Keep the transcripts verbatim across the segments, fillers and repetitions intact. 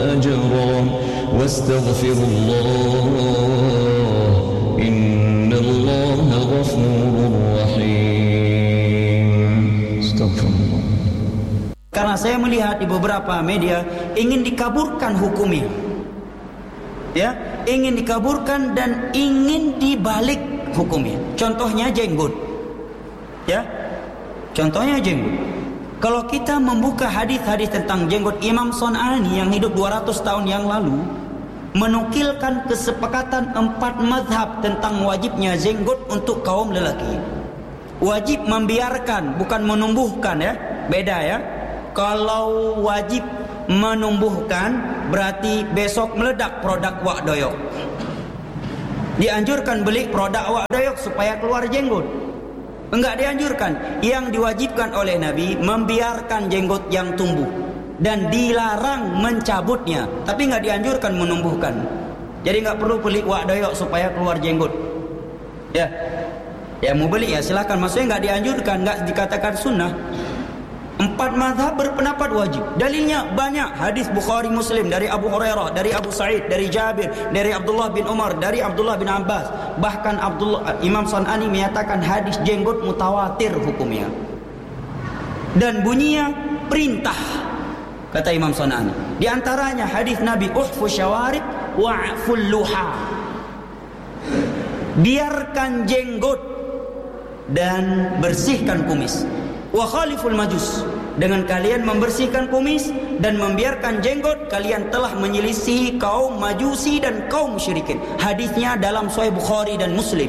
أجرا واستغفروا الله إن الله غفور رحيم. استغفر الله. Karena saya melihat di beberapa media ingin dikaburkan hukumnya, ya, ingin dikaburkan dan ingin dibalik hukumnya. Contohnya jenggot, ya, contohnya jenggot. Kalau kita membuka hadis-hadis tentang jenggot, Imam Son'ani yang hidup dua ratus tahun yang lalu menukilkan kesepakatan empat mazhab tentang wajibnya jenggot untuk kaum lelaki. Wajib membiarkan, bukan menumbuhkan, ya, beda, ya. Kalau wajib menumbuhkan berarti besok meledak produk wak doyok. Dianjurkan beli produk wak doyok supaya keluar jenggot. Enggak dianjurkan. Yang diwajibkan oleh Nabi membiarkan jenggot yang tumbuh dan dilarang mencabutnya, tapi enggak dianjurkan menumbuhkan. Jadi enggak perlu beli wak doyok supaya keluar jenggot. Ya. Ya mau beli ya silakan, maksudnya enggak dianjurkan, enggak dikatakan sunnah. Empat mazhab berpendapat wajib. Dalilnya banyak. Hadis Bukhari Muslim dari Abu Hurairah, dari Abu Sa'id, dari Jabir, dari Abdullah bin Umar, dari Abdullah bin Abbas. Bahkan Abdullah, Imam Son'ani menyatakan hadis jenggot mutawatir hukumnya. Dan bunyinya perintah, kata Imam Son'ani. Di antaranya hadis Nabi, uhfu syawarib wa'ful luha. Biarkan jenggot dan bersihkan kumis. Wa khaliful majus, dengan kalian membersihkan kumis dan membiarkan jenggot, kalian telah menyelisihi kaum majusi dan kaum musyrikin. Hadisnya dalam Sahih Bukhari dan Muslim.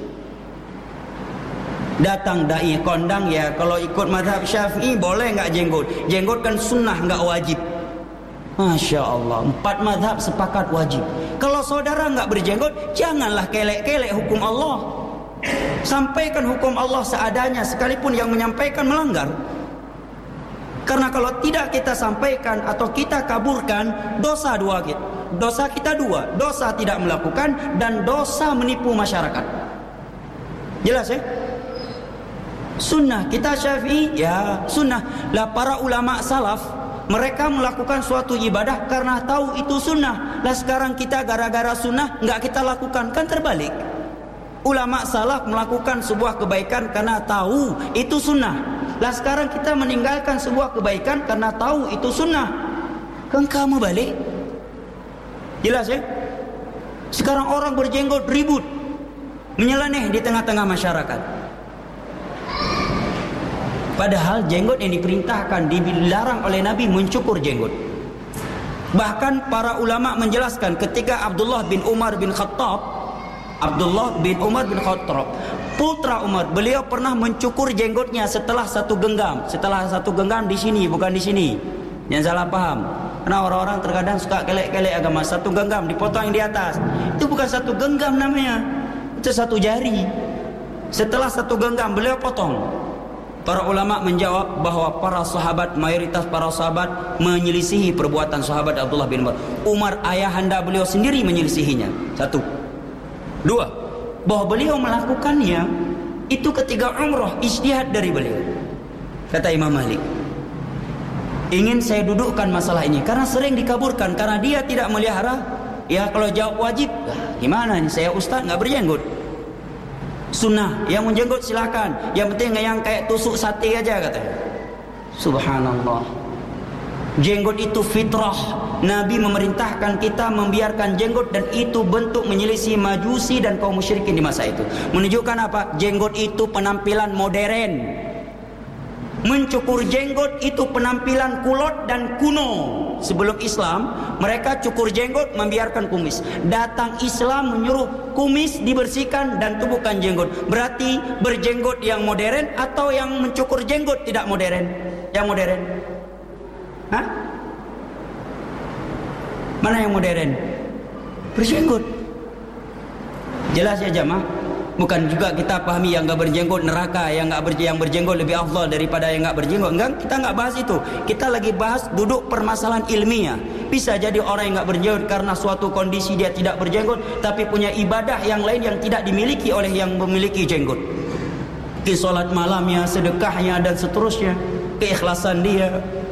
Datang dai kondang, ya kalau ikut mazhab Syafi'i boleh enggak jenggot? Jenggot kan sunnah, enggak wajib. Masya Allah, empat mazhab sepakat wajib. Kalau saudara enggak berjenggot, janganlah kelek-kelek hukum Allah. Sampaikan hukum Allah seadanya, sekalipun yang menyampaikan melanggar. Karena kalau tidak kita sampaikan atau kita kaburkan, dosa dua kita. Dosa kita dua, dosa tidak melakukan dan dosa menipu masyarakat. Jelas, ya? Sunnah kita Syafi'i, ya sunnah. Lah para ulama salaf, mereka melakukan suatu ibadah karena tahu itu sunnah. Lah sekarang kita gara-gara sunnah nggak kita lakukan, kan terbalik. Ulama salaf melakukan sebuah kebaikan karena tahu itu sunnah. Lah sekarang kita meninggalkan sebuah kebaikan karena tahu itu sunnah, kan kamu balik. Jelas, ya? Sekarang orang berjenggot ribut, menyeleneh di tengah-tengah masyarakat. Padahal jenggot yang diperintahkan, dilarang oleh Nabi mencukur jenggot. Bahkan para ulama menjelaskan ketika Abdullah bin Umar bin Khattab, Abdullah bin Umar bin Khattab, putra Umar, beliau pernah mencukur jenggotnya setelah satu genggam. Setelah satu genggam di sini, bukan di sini. Jangan salah paham. Karena orang-orang terkadang suka kelek-kelek agama. Satu genggam dipotong yang di atas. Itu bukan satu genggam namanya. Itu satu jari. Setelah satu genggam beliau potong. Para ulama menjawab bahwa para sahabat, mayoritas para sahabat menyelisihi perbuatan sahabat Abdullah bin Umar. Umar ayahanda beliau sendiri menyelisihinya. Satu. Dua, bahwa beliau melakukannya itu ketika umrah, ijtihad dari beliau. Kata Imam Malik, ingin saya dudukkan masalah ini karena sering dikaburkan, karena dia tidak melihara. Ya kalau jawab wajib, gimana nih, saya ustaz nggak berjenggot. Sunnah, yang menjenggot silakan, yang penting yang kayak tusuk sate aja, katanya. Subhanallah. Jenggot itu fitrah. Nabi memerintahkan kita membiarkan jenggot, dan itu bentuk menyelisih majusi dan kaum musyrikin di masa itu. Menunjukkan apa? Jenggot itu penampilan modern. Mencukur jenggot itu penampilan kulot dan kuno. Sebelum Islam, mereka cukur jenggot, membiarkan kumis. Datang Islam menyuruh kumis dibersihkan dan tumbuhkan jenggot. Berarti berjenggot yang modern atau yang mencukur jenggot tidak modern? Yang modern. Hah? Mana yang modern? Berjenggot. Jelas ya jamaah? Bukan juga kita pahami yang enggak berjenggot neraka, yang enggak berjenggot, yang berjenggot lebih afdal daripada yang enggak berjenggot. Enggak, kita enggak bahas itu. Kita lagi bahas duduk permasalahan ilmiah. Bisa jadi orang yang enggak berjenggot karena suatu kondisi dia tidak berjenggot, tapi punya ibadah yang lain yang tidak dimiliki oleh yang memiliki jenggot. Ke salat malamnya, sedekahnya dan seterusnya, keikhlasan dia.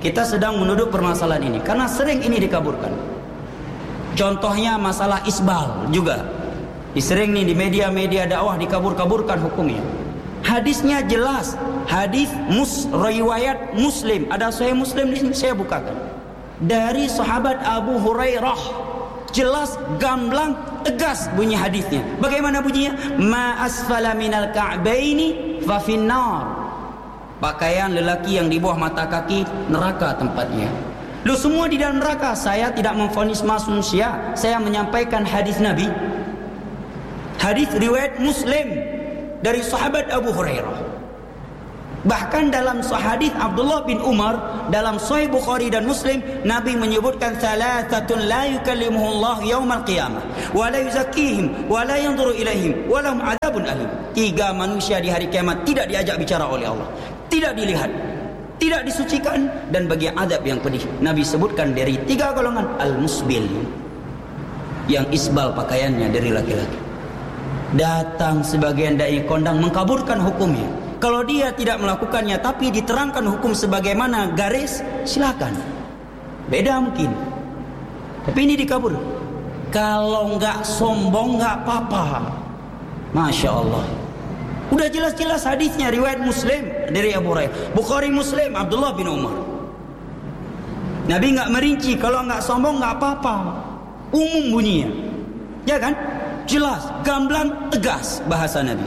kita sedang menuduh permasalahan ini karena sering ini dikaburkan. Contohnya masalah isbal juga. Sering nih di media-media dakwah dikabur-kaburkan hukumnya. Hadisnya jelas, hadis mus riwayat Muslim. Ada Sahih Muslim di sini, saya bukakan. Dari sahabat Abu Hurairah, jelas, gamblang, tegas bunyi hadisnya. Bagaimana bunyinya? Ma asfala minal ka'baini fa finnar. Pakaian lelaki yang di bawah mata kaki neraka tempatnya. Lu semua di dalam neraka. Saya tidak memvonis manusia, saya menyampaikan hadis Nabi. Hadis riwayat Muslim dari sahabat Abu Hurairah. Bahkan dalam hadis Abdullah bin Umar dalam Sahih Bukhari dan Muslim, Nabi menyebutkan thalathatun la yukallimuhullah yaumal qiyamah wa la yuzakkihim wa la yanzuru ilaihim wa lahum adzabun alim. Tiga manusia di hari kiamat tidak diajak bicara oleh Allah, tidak dilihat, tidak disucikan, dan bagi azab yang pedih. Nabi sebutkan dari tiga golongan: al-musbil, yang isbal pakaiannya dari laki-laki. Datang sebagian dai kondang mengkaburkan hukumnya. Kalau dia tidak melakukannya tapi diterangkan hukum sebagaimana garis, silakan. Beda mungkin. Tapi ini dikabur. Kalau enggak sombong enggak apa-apa. Masya Allah. Udah jelas-jelas hadisnya riwayat Muslim dari Abu Hurairah. Bukhari Muslim Abdullah bin Umar. Nabi enggak merinci, kalau enggak sombong enggak apa-apa. Umum bunyinya. Ya kan? Jelas, gamblang, tegas bahasa Nabi.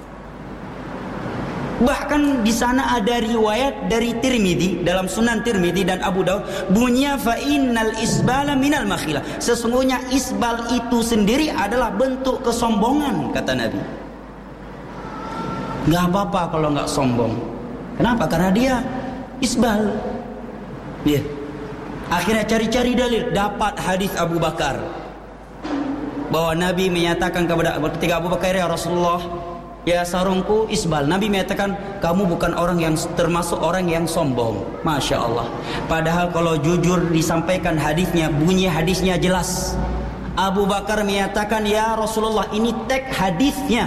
Bahkan di sana ada riwayat dari Tirmidzi dalam Sunan Tirmidzi dan Abu Daud, bunyinya fa innal isbala minal makhilah. Sesungguhnya isbal itu sendiri adalah bentuk kesombongan, kata Nabi. Enggak apa-apa kalau enggak sombong. Kenapa? Karena dia isbal. Dia akhirnya cari-cari dalil, dapat hadis Abu Bakar bahwa Nabi menyatakan kepada ketika Abu Bakar, ya Rasulullah, ya sarungku isbal. Nabi menyatakan kamu bukan orang yang termasuk orang yang sombong. Masya Allah. Padahal kalau jujur disampaikan hadisnya, bunyi hadisnya jelas. Abu Bakar menyatakan, ya Rasulullah, ini teks hadisnya.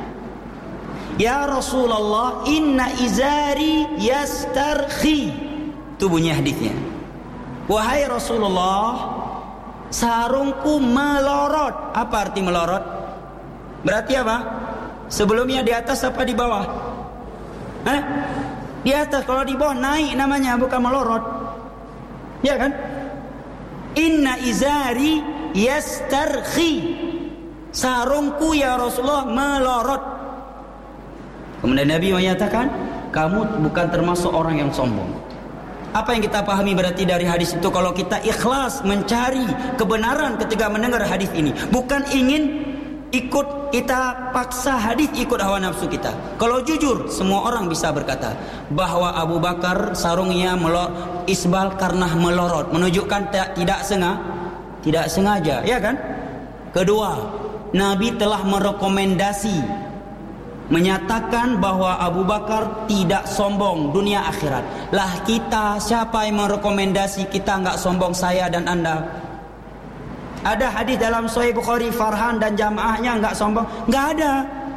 Ya Rasulullah, inna izari yastarkhi. Itu bunyi hadisnya. Wahai Rasulullah, sarungku melorot. Apa arti melorot? Berarti apa? Sebelumnya di atas apa di bawah? Hah? Di atas. Kalau di bawah naik namanya, bukan melorot. Ya kan? Inna izari yastarkhi. Sarungku ya Rasulullah melorot. Kemudian Nabi menyatakan, kamu bukan termasuk orang yang sombong. Apa yang kita pahami berarti dari hadis itu? Kalau kita ikhlas mencari kebenaran ketika mendengar hadis ini, bukan ingin ikut kita paksa hadis ikut hawa nafsu kita. Kalau jujur, semua orang bisa berkata bahwa Abu Bakar sarungnya melorot, isbal karena melorot, menunjukkan tidak sengaja, tidak sengaja, ya kan? Kedua, Nabi telah merekomendasi, menyatakan bahwa Abu Bakar tidak sombong dunia akhirat. Lah kita, siapa yang merekomendasi kita enggak sombong, saya dan Anda? Ada hadis dalam Sahih Bukhari, Farhan dan jamaahnya enggak sombong? Enggak ada.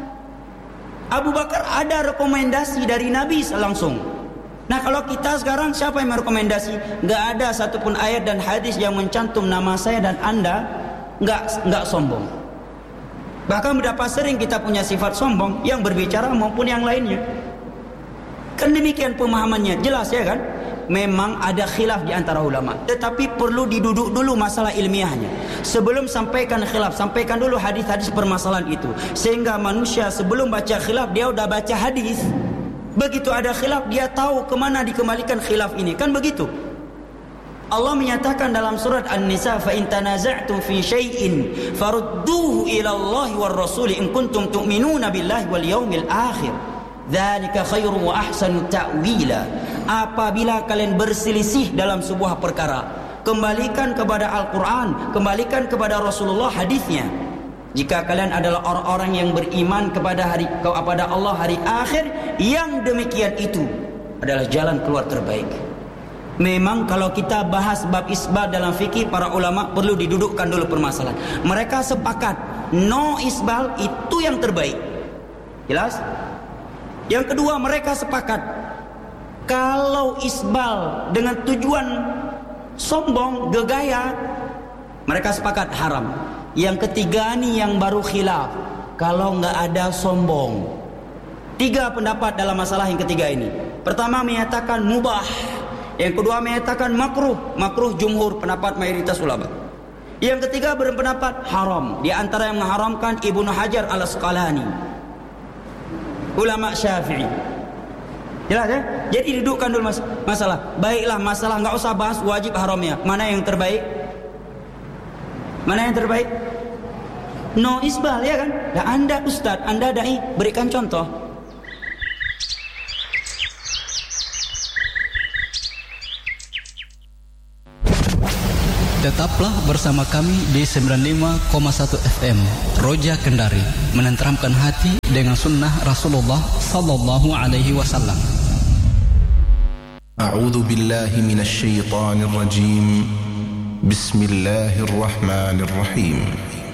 Abu Bakar ada rekomendasi dari Nabi langsung. Nah kalau kita sekarang, siapa yang merekomendasi? Enggak ada satupun ayat dan hadis yang mencantum nama saya dan Anda enggak enggak sombong. Bahkan berapa sering kita punya sifat sombong, yang berbicara maupun yang lainnya. Kan demikian pemahamannya, jelas ya kan? Memang ada khilaf di antara ulama, tetapi perlu diduduk dulu masalah ilmiahnya. Sebelum sampaikan khilaf, sampaikan dulu hadis-hadis permasalahan itu, sehingga manusia sebelum baca khilaf dia udah baca hadis. Begitu ada khilaf, dia tahu kemana dikembalikan khilaf ini. Kan begitu. Allah menyatakan dalam surat An-Nisa, fa in tanaza'tum fi syai'in farudduhu ila Allah war rasul in kuntum tu'minuna billahi wal yaumil akhir. Dzalika khairun wa ahsanu ta'wila. Apabila kalian berselisih dalam sebuah perkara, kembalikan kepada Al-Qur'an, kembalikan kepada Rasulullah hadisnya. Jika kalian adalah orang-orang yang beriman kepada hari kepada Allah hari akhir, yang demikian itu adalah jalan keluar terbaik. Memang kalau kita bahas bab isbal dalam fikih, para ulama perlu didudukkan dulu permasalahan. Mereka sepakat no isbal itu yang terbaik. Jelas? Yang kedua, mereka sepakat Kalau isbal dengan tujuan sombong, gegaya, mereka sepakat haram. Yang ketiga ni yang baru khilaf, kalau enggak ada sombong. Tiga pendapat dalam masalah yang ketiga ini. Pertama menyatakan mubah, yang kedua menyatakan makruh, makruh jumhur, pendapat mayoritas ulama. Yang ketiga berpendapat haram. Di antara yang mengharamkan Ibnu Hajar Al-Asqalani, ulama Syafi'i. Jelas ya? Jadi dudukkan dulu mas masalah. Baiklah, masalah enggak usah bahas wajib haramnya. Mana yang terbaik? Mana yang terbaik? No isbal, ya kan? Dan anda ustaz, anda dai, berikan contoh. Tetaplah bersama kami di sembilan puluh lima koma satu F M Roja Kendari, menenteramkan hati dengan sunnah Rasulullah sallallahu alaihi wasallam. A'udzu billahi minasy syaithanir rajim. Bismillahirrahmanirrahim.